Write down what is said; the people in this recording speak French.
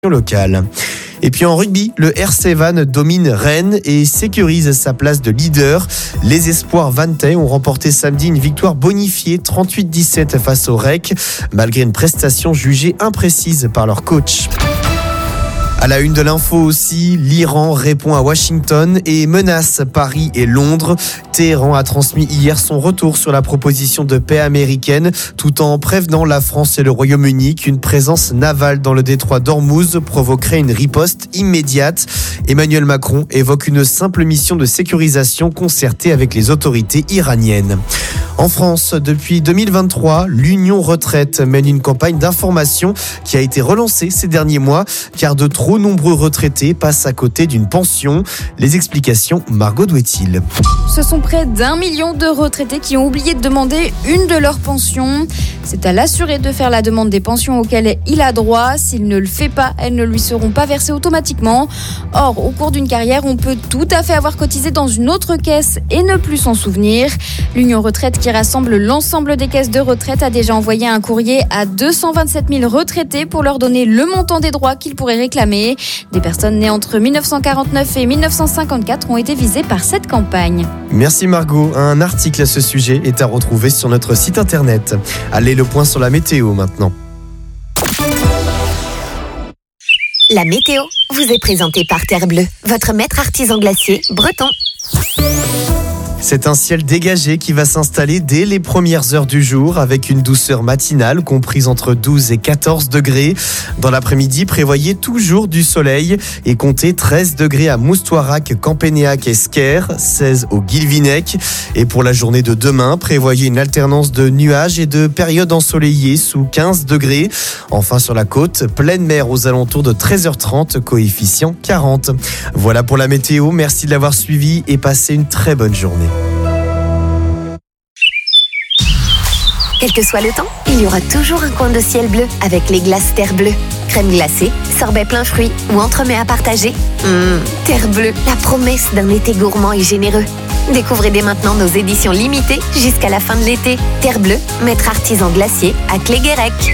locale. Et puis en rugby, le RC Vannes domine Rennes et sécurise sa place de leader. Les espoirs vanntais ont remporté samedi une victoire bonifiée 38-17 face au REC, malgré une prestation jugée imprécise par leur coach. À la une de l'info aussi, l'Iran répond à Washington et menace Paris et Londres. Téhéran a transmis hier son retour sur la proposition de paix américaine, tout en prévenant la France et le Royaume-Uni qu'une présence navale dans le détroit d'Ormuz provoquerait une riposte immédiate. Emmanuel Macron évoque une simple mission de sécurisation concertée avec les autorités iraniennes. En France, depuis 2023, l'Union Retraite mène une campagne d'information qui a été relancée ces derniers mois, car de trop nombreux retraités passent à côté d'une pension. Les explications, Margot Douetil. Ce sont près d'1 million de retraités qui ont oublié de demander une de leurs pensions. C'est à l'assuré de faire la demande des pensions auxquelles il a droit. S'il ne le fait pas, elles ne lui seront pas versées automatiquement. Or, au cours d'une carrière, on peut tout à fait avoir cotisé dans une autre caisse et ne plus s'en souvenir. L'Union Retraite, qui rassemble l'ensemble des caisses de retraite, a déjà envoyé un courrier à 227 000 retraités pour leur donner le montant des droits qu'ils pourraient réclamer. Des personnes nées entre 1949 et 1954 ont été visées par cette campagne. Merci Margot. Un article à ce sujet est à retrouver sur notre site internet. Allez, le point sur la météo maintenant. La météo vous est présentée par Terre Bleue, votre maître artisan glacier breton. C'est un ciel dégagé qui va s'installer dès les premières heures du jour avec une douceur matinale comprise entre 12 et 14 degrés. Dans l'après-midi, prévoyez toujours du soleil et comptez 13 degrés à Moustoirac, Campénéac et Sker, 16 au Guilvinec. Et pour la journée de demain, prévoyez une alternance de nuages et de périodes ensoleillées sous 15 degrés. Enfin sur la côte, pleine mer aux alentours de 13h30, coefficient 40. Voilà pour la météo, merci de l'avoir suivi et passez une très bonne journée. Quel que soit le temps, il y aura toujours un coin de ciel bleu avec les glaces Terre Bleue. Crème glacée, sorbet plein fruits ou entremets à partager. Terre Bleue, la promesse d'un été gourmand et généreux. Découvrez dès maintenant nos éditions limitées jusqu'à la fin de l'été. Terre Bleue, maître artisan glacier à Cléguérec.